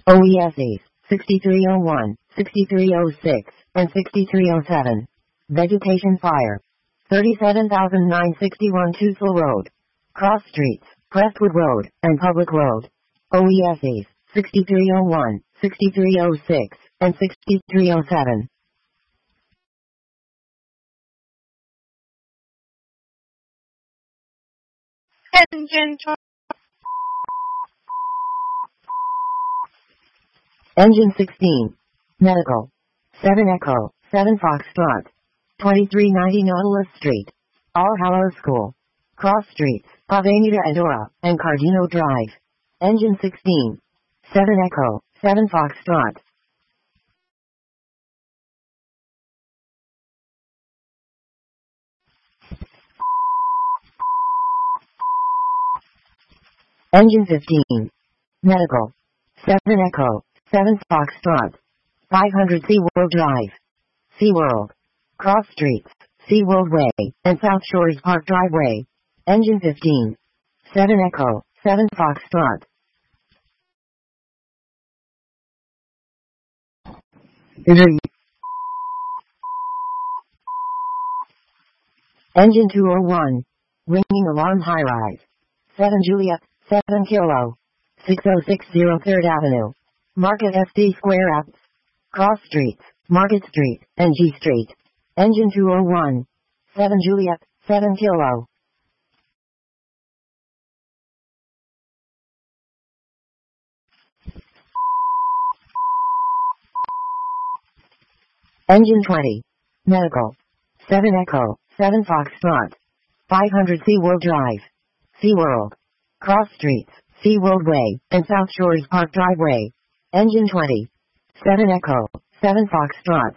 OESEs, 6301, 6306, and 6307. Vegetation fire. 37,961 Tussle Road. Cross Streets, Crestwood Road, and Public Road. OESEs, 6301, 6306, and 6307. Engine 16. Medical. 7 Echo, 7 Foxtrot. 2390 Nautilus Street. All Hallows School. Cross Streets, Avenida Eldora, and Cardino Drive. Engine 16. 7 Echo, 7 Foxtrot. Engine 15. Medical. 7 Echo, 7 Foxtrot. 500 SeaWorld Drive. SeaWorld. Cross Streets, SeaWorld Way, and South Shores Park Driveway. Engine 15. 7 Echo, 7 Foxtrot. Engine 201. Ringing alarm high rise. 7 Juliet, 7 Kilo. 6060 3rd Avenue. Market SD Square Apps. Cross Streets, Market Street, and G Street. Engine 201. 7 Juliet, 7 Kilo. Engine 20. Medical. 7 Echo, 7 Foxtrot. 500 SeaWorld Drive. SeaWorld. Cross Streets, SeaWorld Way, and South Shores Park Driveway. Engine 20. 7 Echo, 7 Foxtrot.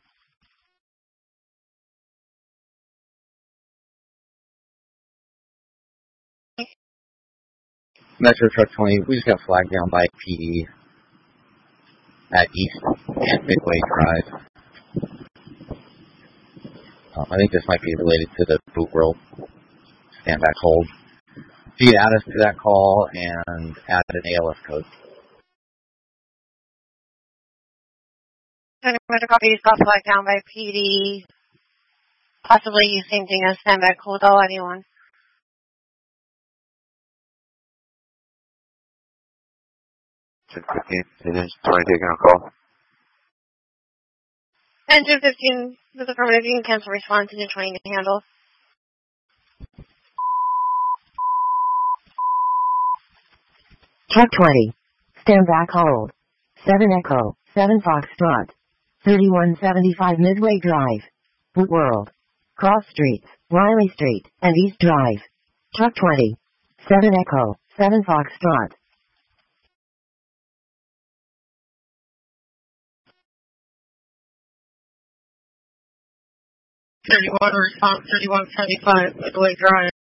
Metro Truck 20, we just got flagged down by PD at East and Midway Drive. I think this might be related to the Boot World stand back hold. If you add us to that call and add an ALS code. Metro copy just got flagged down by PD. Possibly same thing as stand back hold. All anyone. Engine 15, Engine 20 taking a call. Engine 15 with affirmative, you can cancel response. Engine 20 can handle. Truck 20. Stand back hold. 7 Echo, 7 Foxtrot. 3175 Midway Drive. Boot World. Cross Streets, Riley Street, and East Drive. Truck 20. 7 Echo, 7 Foxtrot. 31 response, 3175 Midway Drive.